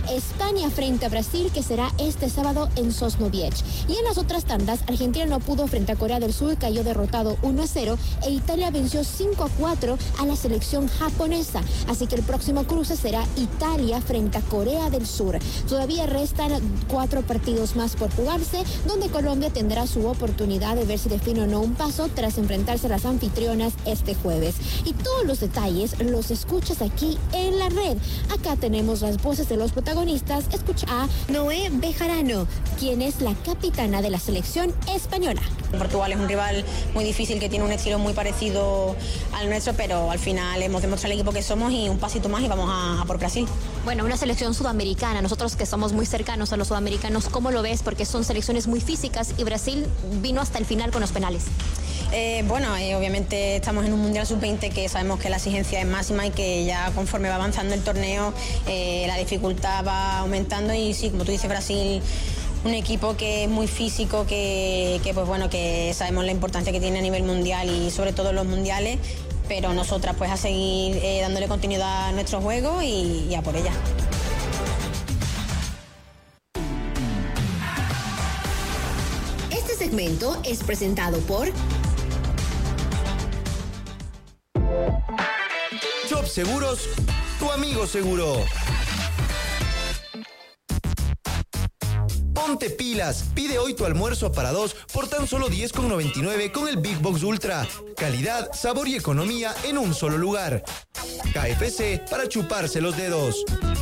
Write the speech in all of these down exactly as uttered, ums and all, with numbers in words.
España frente a Brasil, que será este sábado en Sosnowiec. Y en las otras tandas, Argentina no pudo frente a Corea del Sur, cayó derrotado uno a cero, e Italia venció cinco a cuatro a la selección japonesa. Así que el próximo cruce será Italia frente a Corea del Sur. Todavía restan cuatro partidos más por jugarse, donde Colombia tendrá su oportunidad de ver si define o no un paso tras enfrentarse a las anfitrionas este jueves. Y todos los detalles los escuchas aquí en la red. Acá tenemos las voces de los protagonistas. Escucha a Noé Bejarano, quien es la capitana de la selección española. Portugal es un rival muy difícil que tiene un estilo muy parecido al nuestro, pero al final hemos demostrado el equipo que somos y un pasito más y vamos a, a por Brasil. Bueno, una selección sudamericana, nosotros que somos muy cercanos a los sudamericanos, ¿cómo lo ves? Porque son selecciones muy físicas y Brasil vino hasta el final con los penales. Eh, bueno, eh, obviamente estamos en un Mundial sub veinte que sabemos que la exigencia es máxima y que ya conforme va avanzando el torneo eh, la dificultad va aumentando y sí, como tú dices, Brasil, un equipo que es muy físico, que, que pues bueno, que sabemos la importancia que tiene a nivel mundial y sobre todo en los mundiales, pero nosotras pues a seguir eh, dándole continuidad a nuestro juego y, y a por ella. Este segmento es presentado por Job Seguros, tu amigo seguro. Ponte pilas, pide hoy tu almuerzo para dos por tan solo diez con noventa y nueve con el Big Box Ultra. Calidad, sabor y economía en un solo lugar. K F C para chuparse los dedos.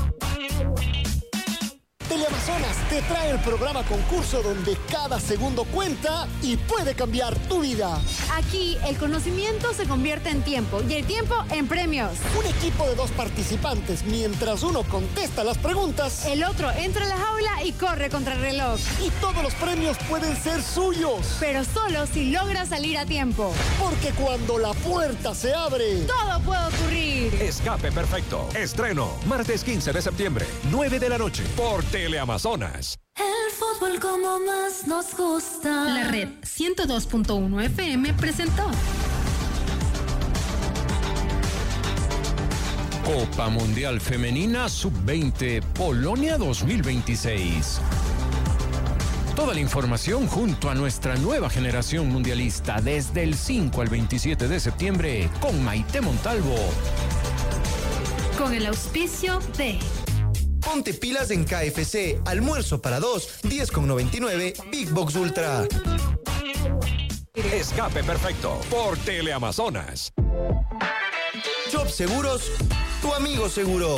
Teleamazonas te trae el programa concurso donde cada segundo cuenta y puede cambiar tu vida. Aquí el conocimiento se convierte en tiempo y el tiempo en premios. Un equipo de dos participantes, mientras uno contesta las preguntas, el otro entra a la jaula y corre contra el reloj. Y todos los premios pueden ser suyos. Pero solo si logra salir a tiempo. Porque cuando la puerta se abre, todo puede ocurrir. Escape Perfecto. Estreno martes quince de septiembre, nueve de la noche, por Teleamazonas. El fútbol como más nos gusta. La red ciento dos punto uno F M presentó Copa Mundial Femenina sub veinte Polonia dos mil veintiséis. Toda la información junto a nuestra nueva generación mundialista desde el cinco al veintisiete de septiembre con Maite Montalvo. Con el auspicio de Ponte pilas en K F C, almuerzo para dos, diez con noventa y nueve, Big Box Ultra. Escape Perfecto por Teleamazonas. Job Seguros, tu amigo seguro.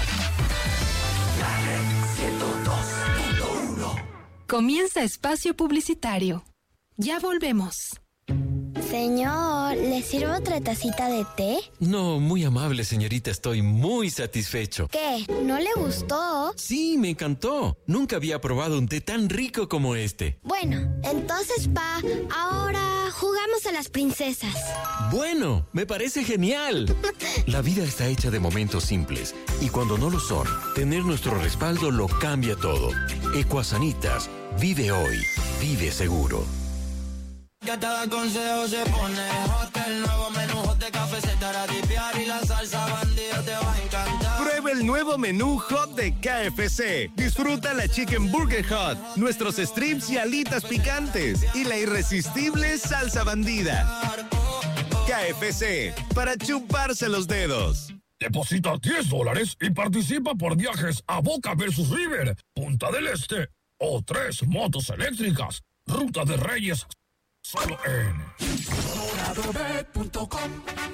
ciento dos punto uno. Comienza espacio publicitario. Ya volvemos. Señor, ¿le sirvo otra tacita de té? No, muy amable, señorita. Estoy muy satisfecho. ¿Qué? ¿No le gustó? Sí, me encantó. Nunca había probado un té tan rico como este. Bueno, entonces, pa, ahora jugamos a las princesas. Bueno, me parece genial. La vida está hecha de momentos simples. Y cuando no lo son, tener nuestro respaldo lo cambia todo. Ecuasanitas. Vive hoy. Vive seguro. Que cada consejo se pone hot. El nuevo menú hot de café se te hará dipear y la salsa bandida te va a encantar. Prueba el nuevo menú hot de K F C. Disfruta la Chicken Burger Hot, nuestros strips y alitas picantes y la irresistible salsa bandida. K F C, para chuparse los dedos. Deposita diez dólares y participa por viajes a Boca versus River, Punta del Este o tres motos eléctricas, Ruta de Reyes. Solo en Moradobet punto com.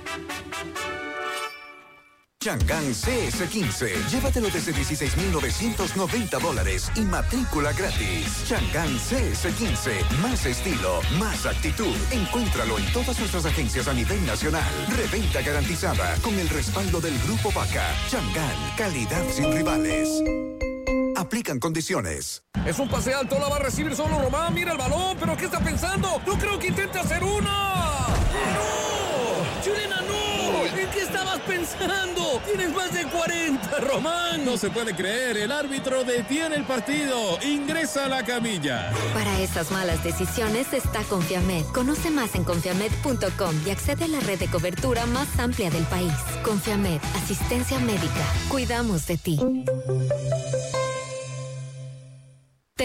Chang'an C S quince. Llévatelo desde dieciséis mil novecientos noventa dólares y matrícula gratis. Chang'an C S quince. Más estilo, más actitud. Encuéntralo en todas nuestras agencias a nivel nacional. Reventa garantizada con el respaldo del Grupo Vaca. Chang'an, calidad sin rivales. Aplican condiciones. Es un pase alto, la va a recibir solo Román. Mira el balón, pero ¿qué está pensando? No creo que intente hacer una. ¡No! ¡Chilena, no! ¿En qué estabas pensando? Tienes más de cuarenta, Román. No se puede creer, el árbitro detiene el partido. Ingresa a la camilla. Para esas malas decisiones está Confiamed. Conoce más en confiamed punto com y accede a la red de cobertura más amplia del país. Confiamed, asistencia médica. Cuidamos de ti.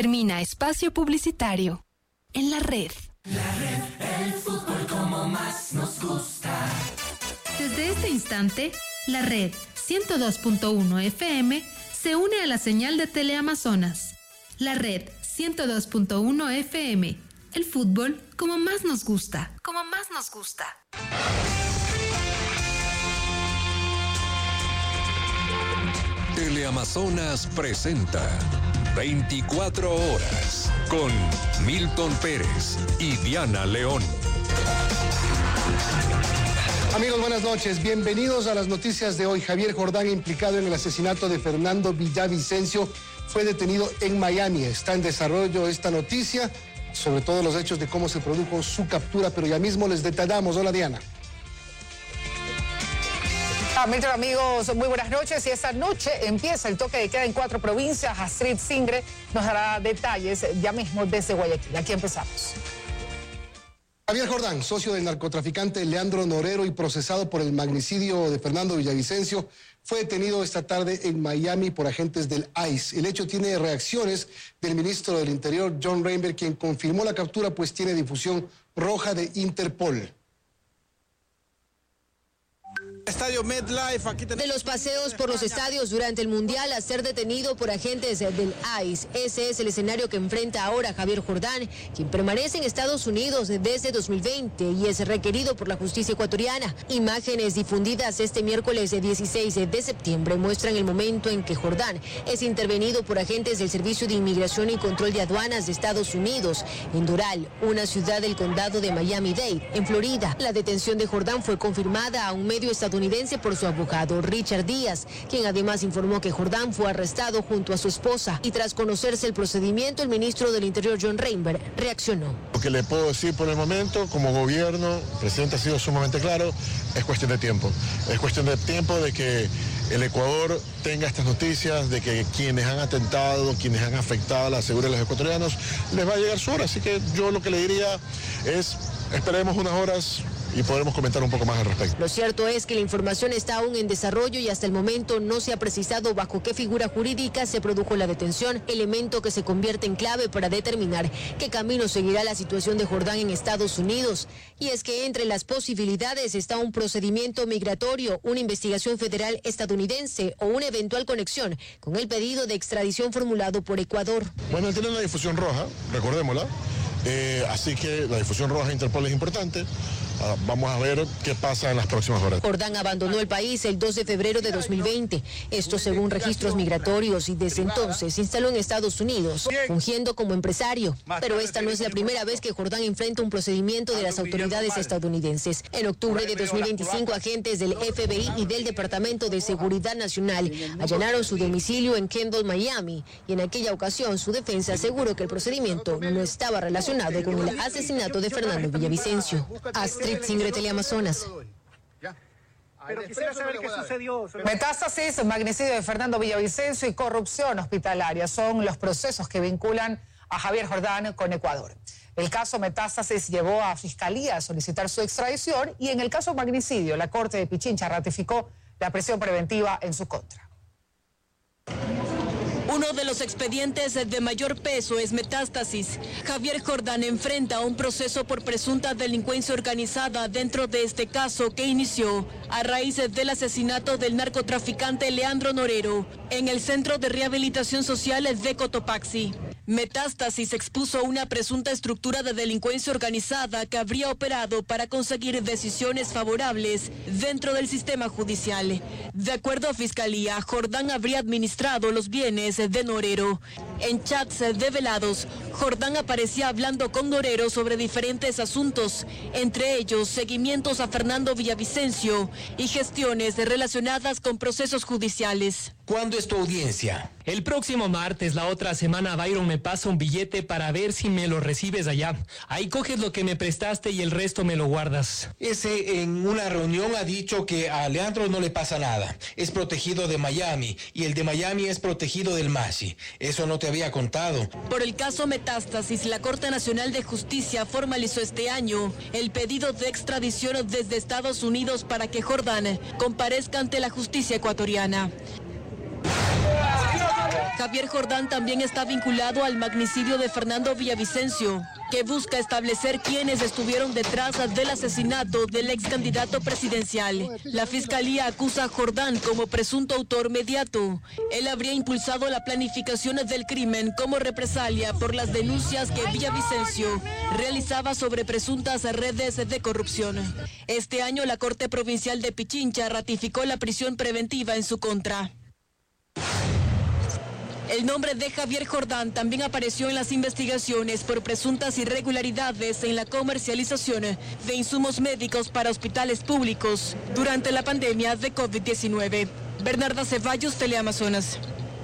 Termina espacio publicitario. En la red. La red, el fútbol como más nos gusta. Desde este instante, la red ciento dos punto uno F M se une a la señal de Teleamazonas. La red ciento dos punto uno F M. El fútbol como más nos gusta. Como más nos gusta. Teleamazonas presenta veinticuatro horas con Milton Pérez y Diana León. Amigos, buenas noches. Bienvenidos a las noticias de hoy. Javier Jordán, implicado en el asesinato de Fernando Villavicencio, fue detenido en Miami. Está en desarrollo esta noticia, sobre todo los hechos de cómo se produjo su captura, pero ya mismo les detallamos. Hola, Diana. Milton, amigos, muy buenas noches. Y esta noche empieza el toque de queda en cuatro provincias. Astrid Singre nos dará detalles ya mismo desde Guayaquil. Aquí empezamos. Javier Jordán, socio del narcotraficante Leandro Norero y procesado por el magnicidio de Fernando Villavicencio, fue detenido esta tarde en Miami por agentes del I C E. El hecho tiene reacciones del ministro del Interior, John Rainbow, quien confirmó la captura, pues tiene difusión roja de Interpol. Estadio MetLife, aquí tenemos... De los paseos por los estadios durante el Mundial a ser detenido por agentes del I C E. Ese es el escenario que enfrenta ahora Javier Jordán, quien permanece en Estados Unidos desde dos mil veinte y es requerido por la justicia ecuatoriana. Imágenes difundidas este miércoles dieciséis de septiembre muestran el momento en que Jordán es intervenido por agentes del Servicio de Inmigración y Control de Aduanas de Estados Unidos en Doral, una ciudad del condado de Miami-Dade, en Florida. La detención de Jordán fue confirmada a un medio estadounidense por su abogado Richard Díaz, quien además informó que Jordán fue arrestado junto a su esposa. Y tras conocerse el procedimiento, el ministro del Interior, John Rainbow, reaccionó. Lo que le puedo decir por el momento, como gobierno, el presidente ha sido sumamente claro, es cuestión de tiempo. Es cuestión de tiempo de que el Ecuador tenga estas noticias de que quienes han atentado, quienes han afectado a la seguridad de los ecuatorianos, les va a llegar su hora. Así que yo lo que le diría es, esperemos unas horas y podremos comentar un poco más al respecto. Lo cierto es que la información está aún en desarrollo y hasta el momento no se ha precisado bajo qué figura jurídica se produjo la detención, elemento que se convierte en clave para determinar qué camino seguirá la situación de Jordán en Estados Unidos. Y es que entre las posibilidades está un procedimiento migratorio, una investigación federal estadounidense o una eventual conexión con el pedido de extradición formulado por Ecuador. Bueno, él tiene la difusión roja, recordémosla. Eh, así que la difusión roja de Interpol es importante. Uh, vamos a ver qué pasa en las próximas horas. Jordán abandonó el país el dos de febrero de dos mil veinte. Esto según registros migratorios, y desde entonces se instaló en Estados Unidos, fungiendo como empresario. Pero esta no es la primera vez que Jordán enfrenta un procedimiento de las autoridades estadounidenses. En octubre de dos mil veinticinco, agentes del F B I y del Departamento de Seguridad Nacional allanaron su domicilio en Kendall, Miami, y en aquella ocasión su defensa aseguró que el procedimiento no estaba relacionado con el asesinato de Fernando Villavicencio. Astrid Singre, Teleamazonas. Pero quisiera saber qué sucedió. Metástasis, magnicidio de Fernando Villavicencio y corrupción hospitalaria son los procesos que vinculan a Javier Jordán con Ecuador. El caso Metástasis llevó a Fiscalía a solicitar su extradición y en el caso magnicidio la Corte de Pichincha ratificó la prisión preventiva en su contra. Uno de los expedientes de mayor peso es Metástasis. Javier Jordán enfrenta un proceso por presunta delincuencia organizada dentro de este caso que inició a raíz del asesinato del narcotraficante Leandro Norero en el Centro de Rehabilitación Social de Cotopaxi. Metástasis expuso una presunta estructura de delincuencia organizada que habría operado para conseguir decisiones favorables dentro del sistema judicial. De acuerdo a Fiscalía, Jordán habría administrado los bienes de Norero. En chats develados, Jordán aparecía hablando con Norero sobre diferentes asuntos, entre ellos seguimientos a Fernando Villavicencio y gestiones relacionadas con procesos judiciales. ¿Cuándo es tu audiencia? El próximo martes. La otra semana Byron me pasa un billete para ver si me lo recibes allá. Ahí coges lo que me prestaste y el resto me lo guardas. Ese en una reunión ha dicho que a Leandro no le pasa nada. Es protegido de Miami y el de Miami es protegido del Mashi. Eso no te había contado. Por el caso Metástasis, la Corte Nacional de Justicia formalizó este año el pedido de extradición desde Estados Unidos para que Jordán comparezca ante la justicia ecuatoriana. Javier Jordán también está vinculado al magnicidio de Fernando Villavicencio, que busca establecer quiénes estuvieron detrás del asesinato del ex candidato presidencial. La fiscalía acusa a Jordán como presunto autor mediato. Él habría impulsado la planificación del crimen como represalia por las denuncias que Villavicencio realizaba sobre presuntas redes de corrupción. Este año la Corte Provincial de Pichincha ratificó la prisión preventiva en su contra. El nombre de Javier Jordán también apareció en las investigaciones por presuntas irregularidades en la comercialización de insumos médicos para hospitales públicos durante la pandemia de COVID diecinueve. Bernarda Ceballos, Teleamazonas.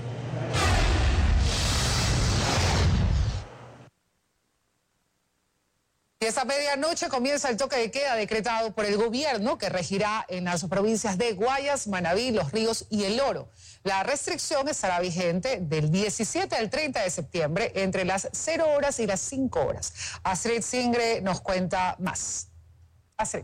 Y esta medianoche comienza el toque de queda decretado por el gobierno que regirá en las provincias de Guayas, Manabí, Los Ríos y El Oro. La restricción estará vigente del diecisiete al treinta de septiembre entre las cero horas y las cinco horas. Astrid Singre nos cuenta más. Astrid.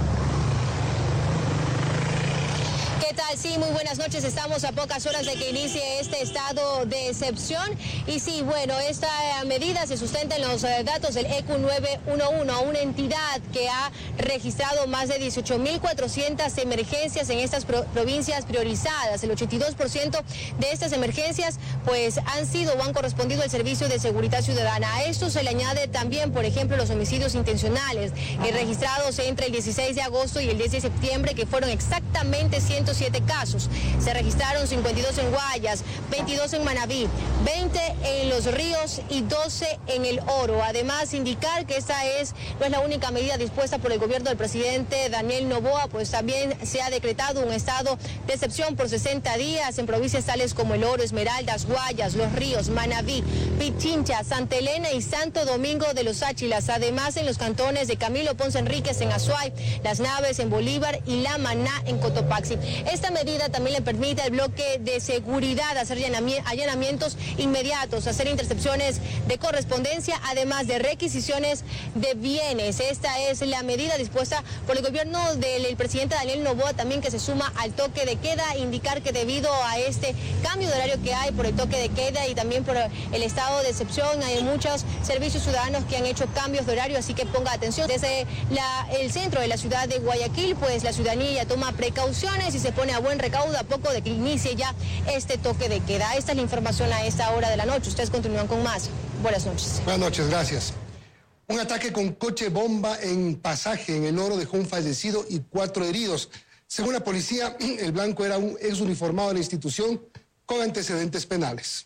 ¿Qué tal? Sí, muy buenas noches. Estamos a pocas horas de que inicie este estado de excepción. Y sí, bueno, esta medida se sustenta en los eh, datos del E Q nueve uno uno, una entidad que ha registrado más de dieciocho mil cuatrocientas emergencias en estas pro provincias priorizadas. El ochenta y dos por ciento de estas emergencias pues han sido o han correspondido al Servicio de Seguridad Ciudadana. A esto se le añade también, por ejemplo, los homicidios intencionales eh, registrados entre el dieciséis de agosto y el diez de septiembre, que fueron exactamente ciento siete casos. Se registraron cincuenta y dos en Guayas, veintidós en Manabí, veinte en Los Ríos y doce en El Oro. Además, indicar que esta es, no es la única medida dispuesta por el gobierno del presidente Daniel Noboa, pues también se ha decretado un estado de excepción por sesenta días en provincias tales como El Oro, Esmeraldas, Guayas, Los Ríos, Manabí, Pichincha, Santa Elena y Santo Domingo de los Áchilas. Además, en los cantones de Camilo Ponce Enríquez en Azuay, Las Naves en Bolívar y La Maná en Cotopaxi. Esta medida también le permite al bloque de seguridad hacer allanamientos inmediatos, hacer intercepciones de correspondencia, además de requisiciones de bienes. Esta es la medida dispuesta por el gobierno del presidente Daniel Noboa, también, que se suma al toque de queda. Indicar que debido a este cambio de horario que hay por el toque de queda y también por el estado de excepción, hay muchos servicios ciudadanos que han hecho cambios de horario, así que ponga atención. Desde la, el centro de la ciudad de Guayaquil, pues la ciudadanía ya toma precauciones y se pone a buen recaudo a poco de que inicie ya este toque de queda. Esta es la información a esta hora de la noche. Ustedes continúan con más. Buenas noches. Buenas noches, gracias. Un ataque con coche bomba en Pasaje, en El Oro, dejó un fallecido y cuatro heridos. Según la policía, el blanco era un ex uniformado de la institución con antecedentes penales.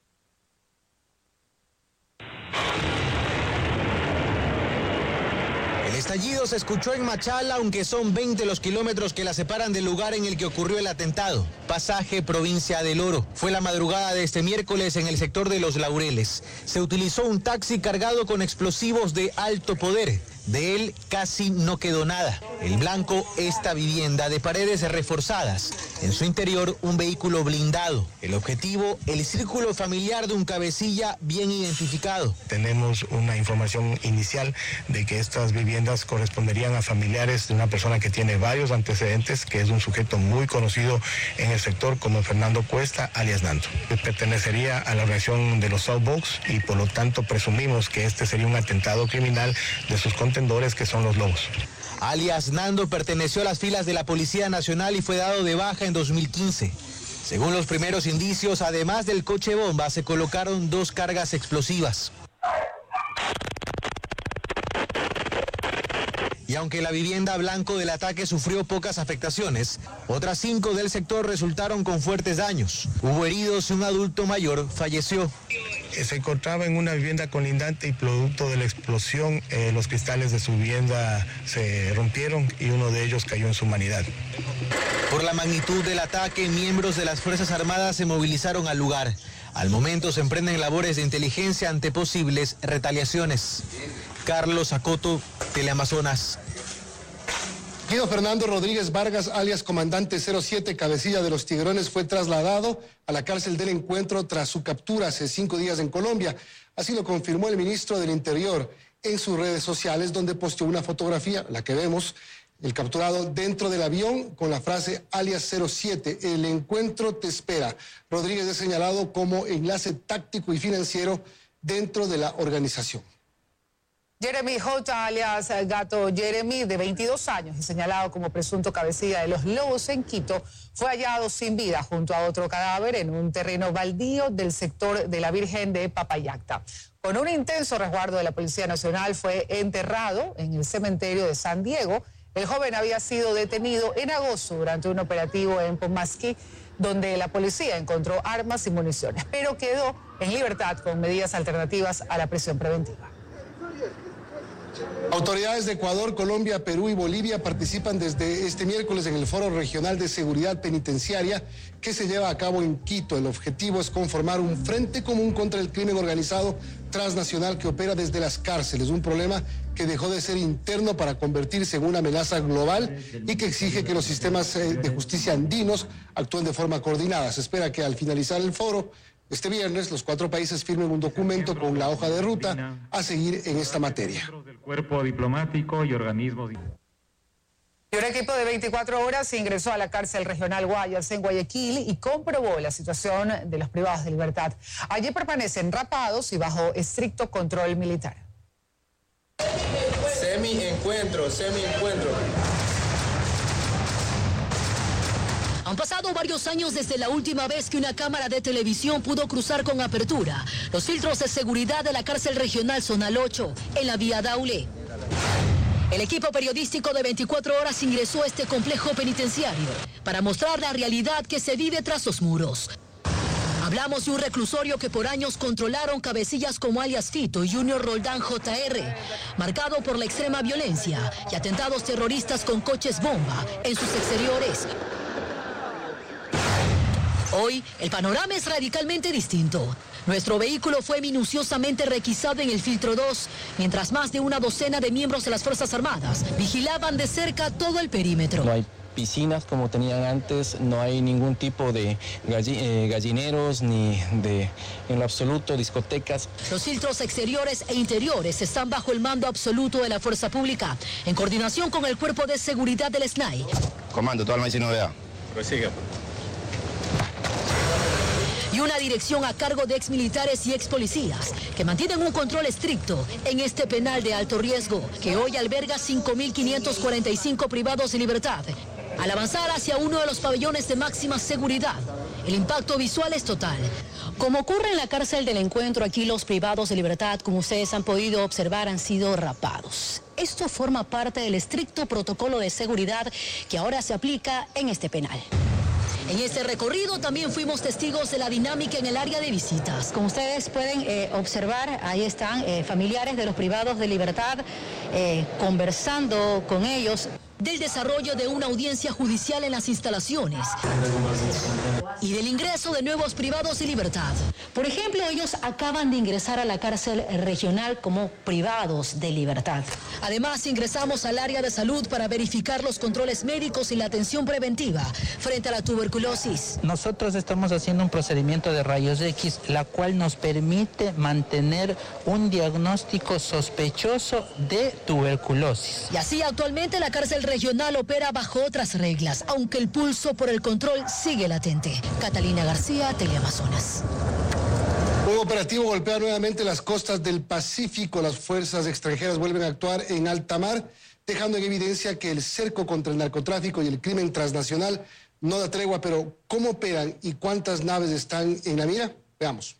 El estallido se escuchó en Machala, aunque son veinte los kilómetros que la separan del lugar en el que ocurrió el atentado. Pasaje, provincia del Oro. Fue la madrugada de este miércoles en el sector de Los Laureles. Se utilizó un taxi cargado con explosivos de alto poder. De él casi no quedó nada. El blanco, esta vivienda de paredes reforzadas. En su interior, un vehículo blindado. El objetivo, el círculo familiar de un cabecilla bien identificado. Tenemos una información inicial de que estas viviendas corresponderían a familiares de una persona que tiene varios antecedentes, que es un sujeto muy conocido en el sector como Fernando Cuesta, alias Nando. Pertenecería a la organización de los Southbox y por lo tanto presumimos que este sería un atentado criminal de sus contendores, que son los Lobos. Alias Nando perteneció a las filas de la Policía Nacional y fue dado de baja en dos mil quince. Según los primeros indicios, además del coche bomba, se colocaron dos cargas explosivas. Y aunque la vivienda blanco del ataque sufrió pocas afectaciones, otras cinco del sector resultaron con fuertes daños. Hubo heridos y un adulto mayor falleció. Se encontraba en una vivienda colindante y producto de la explosión, eh, los cristales de su vivienda se rompieron y uno de ellos cayó en su humanidad. Por la magnitud del ataque, miembros de las Fuerzas Armadas se movilizaron al lugar. Al momento se emprenden labores de inteligencia ante posibles retaliaciones. Carlos Acoto, Teleamazonas. Guido Fernando Rodríguez Vargas, alias Comandante cero siete, cabecilla de los Tigrones, fue trasladado a la cárcel del Encuentro tras su captura hace cinco días en Colombia. Así lo confirmó el ministro del Interior en sus redes sociales, donde posteó una fotografía, la que vemos, El capturado dentro del avión con la frase alias cero siete, el encuentro te espera. Rodríguez es señalado como enlace táctico y financiero dentro de la organización. Jeremy J, alias Gato Jeremy, de veintidós años y señalado como presunto cabecilla de los Lobos en Quito, fue hallado sin vida junto a otro cadáver en un terreno baldío del sector de la Virgen de Papayacta. Con un intenso resguardo de la Policía Nacional fue enterrado en el cementerio de San Diego. El joven había sido detenido en agosto durante un operativo en Pomasqui, donde la policía encontró armas y municiones, pero quedó en libertad con medidas alternativas a la prisión preventiva. Autoridades de Ecuador, Colombia, Perú y Bolivia participan desde este miércoles en el Foro Regional de Seguridad Penitenciaria que se lleva a cabo en Quito. El objetivo es conformar un frente común contra el crimen organizado transnacional que opera desde las cárceles, un problema que dejó de ser interno para convertirse en una amenaza global y que exige que los sistemas de justicia andinos actúen de forma coordinada. Se espera que al finalizar el foro, este viernes, los cuatro países firmen un documento con la hoja de ruta a seguir en esta materia. Del cuerpo diplomático y organismos. Y un equipo de veinticuatro horas ingresó a la cárcel regional Guayas en Guayaquil y comprobó la situación de los privados de libertad. Allí permanecen rapados y bajo estricto control militar. Semi-encuentro, semi-encuentro. Han pasado varios años desde la última vez que una cámara de televisión pudo cruzar con apertura los filtros de seguridad de la cárcel regional Zonal ocho, en la vía Daule. El equipo periodístico de veinticuatro horas ingresó a este complejo penitenciario para mostrar la realidad que se vive tras los muros. Hablamos de un reclusorio que por años controlaron cabecillas como alias Fito y Junior Roldán J R, marcado por la extrema violencia y atentados terroristas con coches bomba en sus exteriores. Hoy, el panorama es radicalmente distinto. Nuestro vehículo fue minuciosamente requisado en el filtro dos, mientras más de una docena de miembros de las Fuerzas Armadas vigilaban de cerca todo el perímetro. No hay piscinas como tenían antes, no hay ningún tipo de galli eh, gallineros ni de, en lo absoluto, discotecas. Los filtros exteriores e interiores están bajo el mando absoluto de la Fuerza Pública, en coordinación con el Cuerpo de Seguridad del S N A I. Comando, todo el maíz no vea. Prosiga. Y una dirección a cargo de exmilitares y expolicías que mantienen un control estricto en este penal de alto riesgo que hoy alberga cinco mil quinientos cuarenta y cinco privados de libertad. Al avanzar hacia uno de los pabellones de máxima seguridad, el impacto visual es total. Como ocurre en la cárcel del Encuentro, aquí los privados de libertad, como ustedes han podido observar, han sido rapados. Esto forma parte del estricto protocolo de seguridad que ahora se aplica en este penal. En este recorrido también fuimos testigos de la dinámica en el área de visitas. Como ustedes pueden eh, observar, ahí están eh, familiares de los privados de libertad eh, conversando con ellos. Del desarrollo de una audiencia judicial en las instalaciones y del ingreso de nuevos privados de libertad. Por ejemplo, ellos acaban de ingresar a la cárcel regional como privados de libertad. Además, ingresamos al área de salud para verificar los controles médicos y la atención preventiva frente a la tuberculosis. Nosotros estamos haciendo un procedimiento de rayos X, la cual nos permite mantener un diagnóstico sospechoso de tuberculosis. Y así actualmente la cárcel regional opera bajo otras reglas, aunque el pulso por el control sigue latente. Catalina García, Teleamazonas. Un operativo golpea nuevamente las costas del Pacífico. Las fuerzas extranjeras vuelven a actuar en alta mar, dejando en evidencia que el cerco contra el narcotráfico y el crimen transnacional no da tregua. Pero ¿cómo operan y cuántas naves están en la mira? Veamos.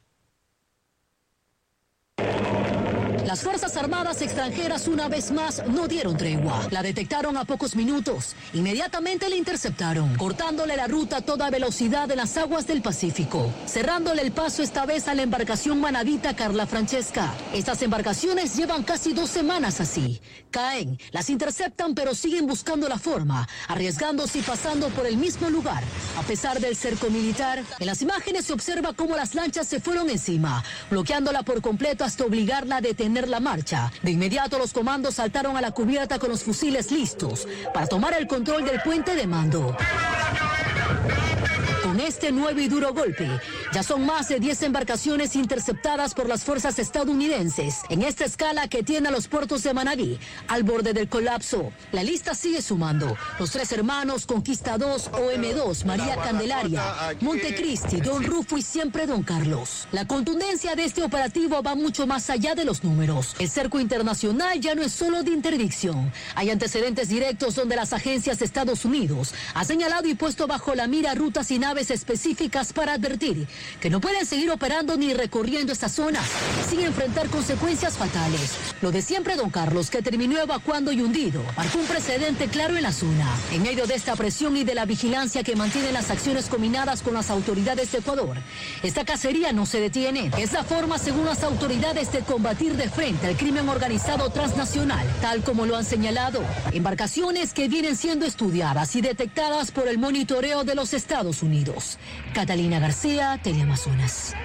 Las Fuerzas Armadas extranjeras una vez más no dieron tregua. La detectaron a pocos minutos. Inmediatamente la interceptaron, cortándole la ruta a toda velocidad en las aguas del Pacífico, cerrándole el paso esta vez a la embarcación manabita Carla Francesca. Estas embarcaciones llevan casi dos semanas así. Caen, las interceptan, pero siguen buscando la forma, arriesgándose y pasando por el mismo lugar. A pesar del cerco militar, en las imágenes se observa cómo las lanchas se fueron encima, bloqueándola por completo hasta obligarla a detener la marcha. De inmediato los comandos saltaron a la cubierta con los fusiles listos para tomar el control del puente de mando. Con este nuevo y duro golpe, Ya son más de diez embarcaciones interceptadas por las fuerzas estadounidenses en esta escala que tiene a los puertos de Manabí al borde del colapso. La lista sigue sumando. Los tres hermanos, Conquista dos, O M dos, María Candelaria, Montecristi, Don Rufo y siempre Don Carlos. La contundencia de este operativo va mucho más allá de los números. El cerco internacional ya no es solo de interdicción. Hay antecedentes directos donde las agencias de Estados Unidos han señalado y puesto bajo la mira rutas y naves específicas para advertir que no pueden seguir operando ni recorriendo esta zona sin enfrentar consecuencias fatales. Lo de siempre Don Carlos, que terminó evacuando y hundido, marcó un precedente claro en la zona. En medio de esta presión y de la vigilancia que mantienen las acciones combinadas con las autoridades de Ecuador, esta cacería no se detiene. Es la forma, según las autoridades, de combatir de frente al crimen organizado transnacional, tal como lo han señalado. Embarcaciones que vienen siendo estudiadas y detectadas por el monitoreo de los Estados Unidos. Catalina García, Teleamazonas.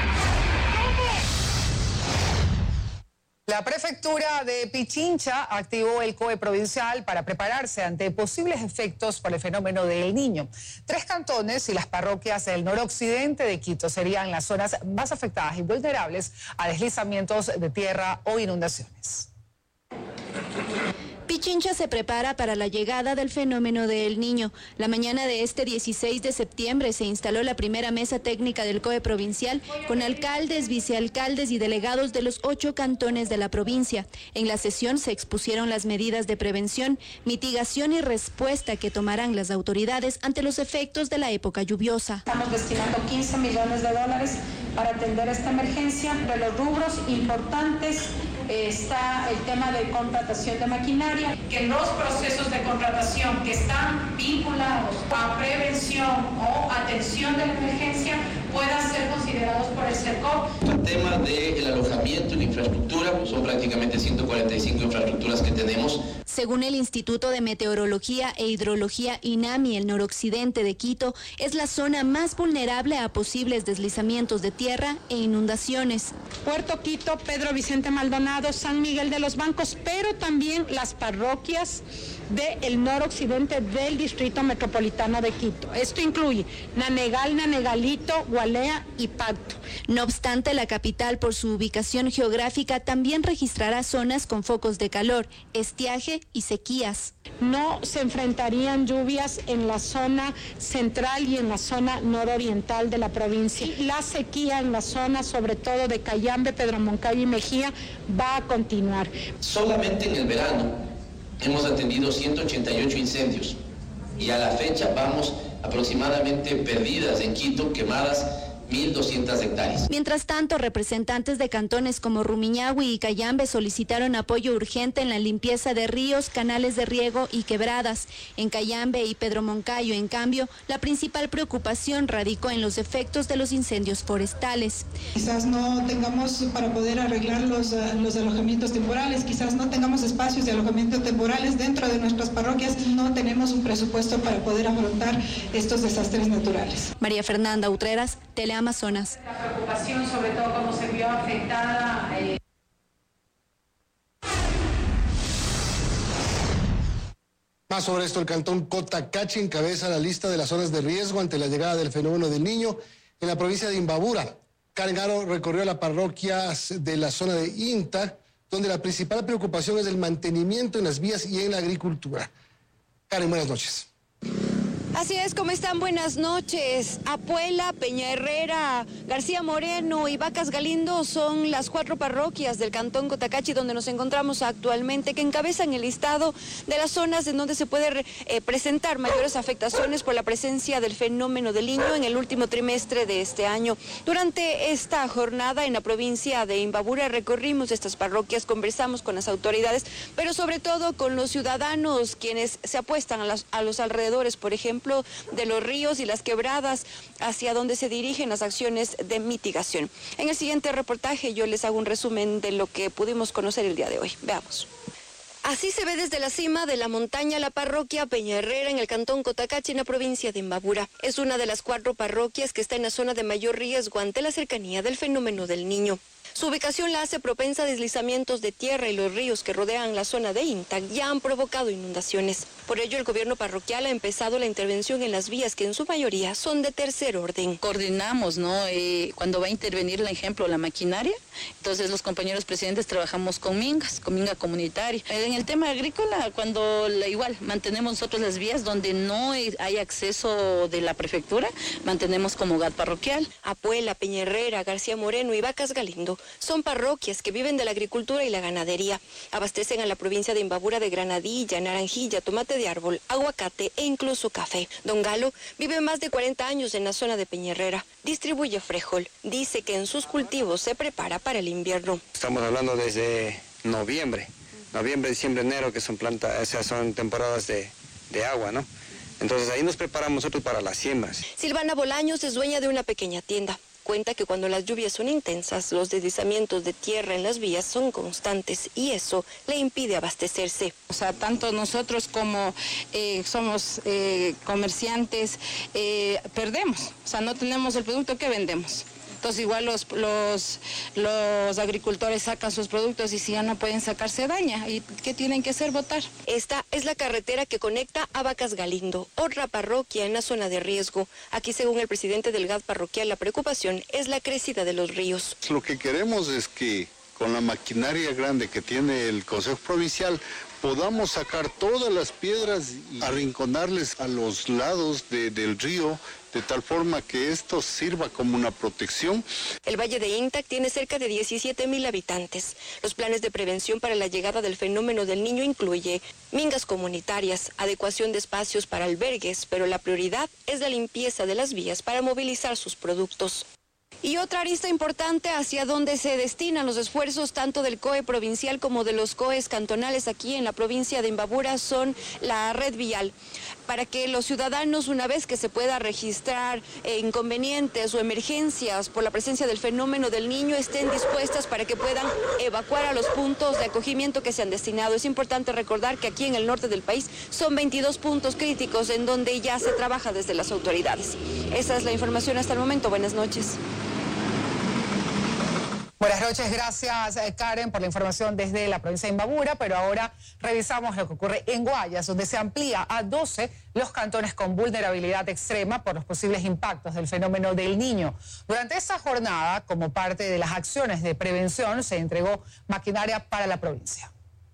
La prefectura de Pichincha activó el C O E provincial para prepararse ante posibles efectos por el fenómeno del Niño. Tres cantones y las parroquias del noroccidente de Quito serían las zonas más afectadas y vulnerables a deslizamientos de tierra o inundaciones. Pichincha se prepara para la llegada del fenómeno de El Niño. La mañana de este dieciséis de septiembre se instaló la primera mesa técnica del C O E provincial con alcaldes, vicealcaldes y delegados de los ocho cantones de la provincia. En la sesión se expusieron las medidas de prevención, mitigación y respuesta que tomarán las autoridades ante los efectos de la época lluviosa. Estamos destinando quince millones de dólares para atender esta emergencia. De los rubros importantes eh, está el tema de contratación de maquinaria. Que los procesos de contratación que están vinculados a prevención o atención de la emergencia puedan ser considerados por el CERCOP. El tema del alojamiento y la infraestructura, pues son prácticamente ciento cuarenta y cinco infraestructuras que tenemos. Según el Instituto de Meteorología e Hidrología INAMI, el noroccidente de Quito es la zona más vulnerable a posibles deslizamientos de tierra e inundaciones. Puerto Quito, Pedro Vicente Maldonado, San Miguel de los Bancos, pero también las parroquias del noroccidente del Distrito Metropolitano de Quito. Esto incluye Nanegal, Nanegalito, Gualea y Pacto. No obstante, la capital, por su ubicación geográfica, también registrará zonas con focos de calor, estiaje y sequías. No se enfrentarían lluvias en la zona central y en la zona nororiental de la provincia. La sequía en la zona, sobre todo de Cayambe, Pedro Moncayo y Mejía, va a continuar. Solamente en el verano hemos atendido ciento ochenta y ocho incendios y a la fecha vamos aproximadamente perdidas en Quito, quemadas mil doscientas hectáreas. Mientras tanto, representantes de cantones como Rumiñahui y Cayambe solicitaron apoyo urgente en la limpieza de ríos, canales de riego y quebradas. En Cayambe y Pedro Moncayo, en cambio, la principal preocupación radicó en los efectos de los incendios forestales. Quizás no tengamos para poder arreglar los, los alojamientos temporales, quizás no tengamos espacios de alojamiento temporales dentro de nuestras parroquias, no tenemos un presupuesto para poder afrontar estos desastres naturales. María Fernanda Utreras, Teleamazonas. La preocupación, sobre todo cómo se vio afectada. Eh... Más sobre esto, el cantón Cotacachi encabeza la lista de las zonas de riesgo ante la llegada del fenómeno del Niño en la provincia de Imbabura. Karen Aro recorrió la parroquia de la zona de Inta, donde la principal preocupación es el mantenimiento en las vías y en la agricultura. Karen, buenas noches. Así es, ¿cómo están? Buenas noches. Apuela, Peña Herrera, García Moreno y Vacas Galindo son las cuatro parroquias del cantón Cotacachi donde nos encontramos actualmente, que encabezan el listado de las zonas en donde se puede eh, presentar mayores afectaciones por la presencia del fenómeno del Niño en el último trimestre de este año. Durante esta jornada en la provincia de Imbabura recorrimos estas parroquias, conversamos con las autoridades, pero sobre todo con los ciudadanos quienes se apuestan a, las, a los alrededores, por ejemplo, de los ríos y las quebradas hacia donde se dirigen las acciones de mitigación. En el siguiente reportaje yo les hago un resumen de lo que pudimos conocer el día de hoy. Veamos. Así se ve desde la cima de la montaña la parroquia Peña Herrera en el cantón Cotacachi, en la provincia de Imbabura. Es una de las cuatro parroquias que está en la zona de mayor riesgo ante la cercanía del fenómeno del Niño. Su ubicación la hace propensa a deslizamientos de tierra y los ríos que rodean la zona de Intac ya han provocado inundaciones. Por ello, el gobierno parroquial ha empezado la intervención en las vías que en su mayoría son de tercer orden. Coordinamos, ¿no? Eh, cuando va a intervenir, por ejemplo, la maquinaria, entonces los compañeros presidentes trabajamos con mingas, con minga comunitaria. En el tema agrícola, cuando la, igual mantenemos nosotros las vías donde no hay acceso de la prefectura, mantenemos como G A T parroquial. Apuela, Peña Herrera, García Moreno y Vacas Galindo son parroquias que viven de la agricultura y la ganadería. Abastecen a la provincia de Imbabura de granadilla, naranjilla, tomate de árbol, aguacate e incluso café. Don Galo vive más de cuarenta años en la zona de Peña Herrera. Distribuye frijol. Dice que en sus cultivos se prepara para el invierno. Estamos hablando desde noviembre, noviembre, diciembre, enero, que son plantas, esas son temporadas de, de agua, ¿no? Entonces ahí nos preparamos nosotros para las siembras. Silvana Bolaños es dueña de una pequeña tienda. Cuenta que cuando las lluvias son intensas, los deslizamientos de tierra en las vías son constantes y eso le impide abastecerse. O sea, tanto nosotros como eh, somos eh, comerciantes, eh, perdemos. O sea, no tenemos el producto que vendemos. Entonces igual los, los, los agricultores sacan sus productos y si ya no pueden sacar se daña. ¿Y qué tienen que hacer? Votar. Esta es la carretera que conecta a Vacas Galindo, otra parroquia en la zona de riesgo. Aquí, según el presidente del G A T parroquial, la preocupación es la crecida de los ríos. Lo que queremos es que con la maquinaria grande que tiene el Consejo Provincial podamos sacar todas las piedras y arrinconarles a los lados de, del río, de tal forma que esto sirva como una protección. El Valle de Intac tiene cerca de diecisiete mil habitantes. Los planes de prevención para la llegada del fenómeno del Niño incluye mingas comunitarias, adecuación de espacios para albergues, pero la prioridad es la limpieza de las vías para movilizar sus productos. Y otra arista importante hacia donde se destinan los esfuerzos tanto del C O E provincial como de los C O Es cantonales aquí en la provincia de Imbabura son la red vial, para que los ciudadanos, una vez que se pueda registrar eh, inconvenientes o emergencias por la presencia del fenómeno del Niño, estén dispuestas para que puedan evacuar a los puntos de acogimiento que se han destinado. Es importante recordar que aquí en el norte del país son veintidós puntos críticos en donde ya se trabaja desde las autoridades. Esa es la información hasta el momento. Buenas noches. Buenas noches, gracias Karen por la información desde la provincia de Imbabura, pero ahora revisamos lo que ocurre en Guayas, donde se amplía a doce los cantones con vulnerabilidad extrema por los posibles impactos del fenómeno del Niño. Durante esta jornada, como parte de las acciones de prevención, se entregó maquinaria para la provincia.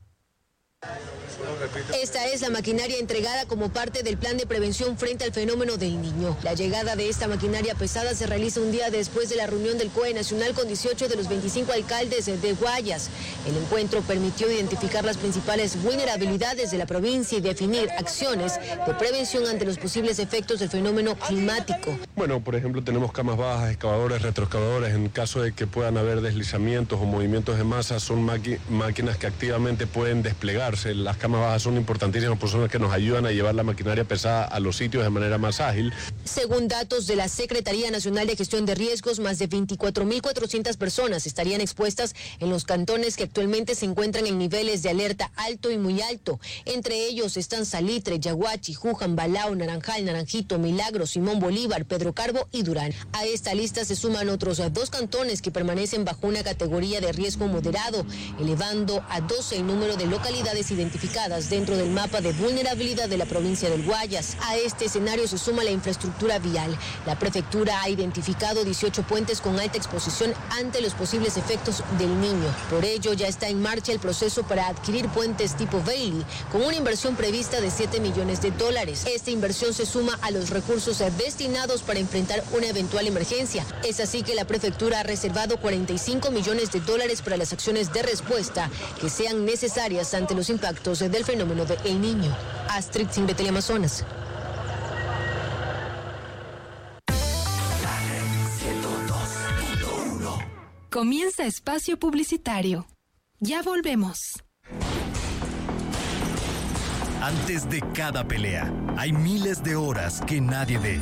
Esta es la maquinaria entregada como parte del plan de prevención frente al fenómeno del Niño. La llegada de esta maquinaria pesada se realiza un día después de la reunión del C O E Nacional con dieciocho de los veinticinco alcaldes de Guayas. El encuentro permitió identificar las principales vulnerabilidades de la provincia y definir acciones de prevención ante los posibles efectos del fenómeno climático. Bueno, por ejemplo, tenemos camas bajas, excavadores, retroexcavadores. En caso de que puedan haber deslizamientos o movimientos de masa, son máquinas que activamente pueden desplegarse. Las camas bajas son importantísimas, por son que nos ayudan a llevar la maquinaria pesada a los sitios de manera más ágil. Según datos de la Secretaría Nacional de Gestión de Riesgos, más de veinticuatro mil cuatrocientas personas estarían expuestas en los cantones que actualmente se encuentran en niveles de alerta alto y muy alto. Entre ellos están Salitre, Yaguachi, Juján, Balao, Naranjal, Naranjito, Milagro, Simón Bolívar, Pedro Carbo y Durán. A esta lista se suman otros dos cantones que permanecen bajo una categoría de riesgo moderado, elevando a doce el número de localidades identificadas dentro del mapa de vulnerabilidad de la provincia del Guayas. A este escenario se suma la infraestructura vial. La prefectura ha identificado dieciocho puentes con alta exposición ante los posibles efectos del Niño. Por ello, ya está en marcha el proceso para adquirir puentes tipo Bailey, con una inversión prevista de siete millones de dólares. Esta inversión se suma a los recursos destinados para enfrentar una eventual emergencia. Es así que la prefectura ha reservado cuarenta y cinco millones de dólares para las acciones de respuesta que sean necesarias ante los impactos del fenómeno de El Niño. Astrid Simbe, Teleamazonas. Comienza espacio publicitario. Ya volvemos. Antes de cada pelea, hay miles de horas que nadie ve.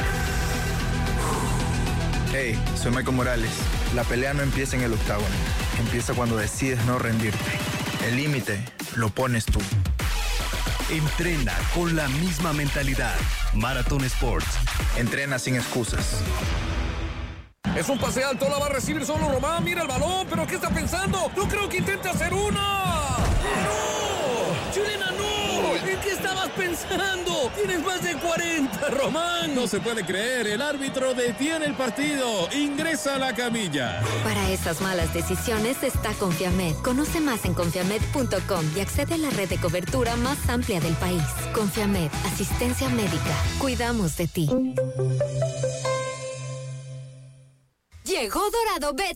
Hey, soy Michael Morales. La pelea no empieza en el octágono. Empieza cuando decides no rendirte. El límite lo pones tú. Entrena con la misma mentalidad. Marathon Sports. Entrena sin excusas. Es un pase alto, la va a recibir solo Román. Mira el balón, pero ¿qué está pensando? No creo que intente hacer una. ¡No! ¡Chilena, no! ¿En qué estabas pensando? Tienes más de cuarenta, Román. No se puede creer, el árbitro detiene el partido. Ingresa a la camilla. Para esas malas decisiones está Confiamed. Conoce más en confiamed punto com y accede a la red de cobertura más amplia del país. Confiamed, asistencia médica. Cuidamos de ti. Llegó Dorado Bet